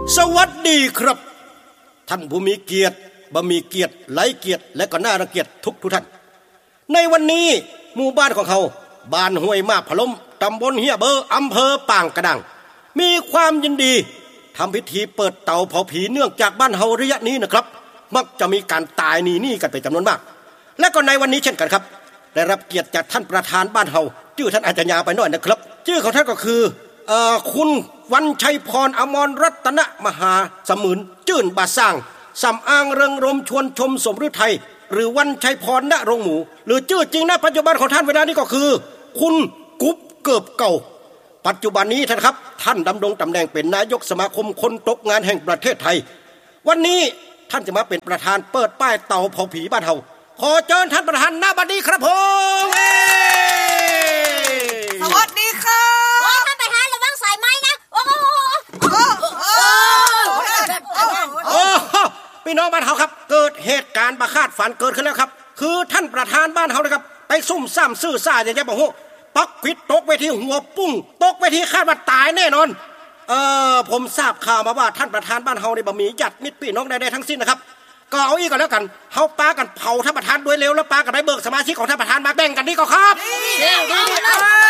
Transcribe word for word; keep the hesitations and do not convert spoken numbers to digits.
สวัสดีครับท่านผู้มีเกียรติบ่มีเกียรติไร้เกียรติและก็น่ารังเกียจทุกทุกท่านในวันนี้หมู่บ้านของเขาบ้านห้วยมาพะล้มตำบลเฮียเบอร์อำเภอป่างกระดังมีความยินดีทำพิธีเปิดเตาเผาผีเนื่องจากบ้านเฮาระยะนี้นะครับมักจะมีการตายหนีหนี้กันไปจำนวนมากและก็ในวันนี้เช่นกันครับได้รับเกียรติจากท่านประธานบ้านเฮาชื่อท่านอาจารย์ยาไปหน่อยนะครับชื่อของท่านก็คือเอ่อคุณวันชัยพรอมรรัตนมหาสมุนจื่นบาสร้างสำอางเริงรมชวนชมสมฤทัยหรือวันชัยพรณรงหมูหรือชื่อจริงณปัจจุบันของท่านเวลานี้ก็คือคุณกุ๊บเกิบเก่าปัจจุบันนี้ท่านครับท่านดำรงตำแหน่งเป็นนายกสมาคมคนตกงานแห่งประเทศไทยวันนี้ท่านจะมาเป็นประธานเปิดป้ายเตาเผาผีบ้านเฮาขอเชิญท่านประธานณบัดนี้ครับผมสวัสดีค่ะโอ้ท่านประธานระวังสายไม้นะโอ้โหโอ้พี่น้องบ้านเฮาครับเกิดเหตุการณ์ประคาดฝันเกิดขึ้นแล้วครับคือท่านประธานบ้านเฮานะครับไปซุ่มซ่ามซื่อซ่าอย่างเงี้ยบ่ฮู้ปักควิดตกไปที่หัวปุ้งตกไปที่คาดว่าตายแน่นอนเอ่อผมทราบข่าวมาว่าท่านประธานบ้านเฮานี่บ่มีญาติมิตรพี่น้องใดๆทั้งสิ้นนะครับก็เอาอีกก็แล้วกันเฮาปากันเผาท่านประธานด้วยเร็วแล้วปากันได้เบิกสมาชิกของท่านประธานมาแบ่งกันนี่ก็ครับ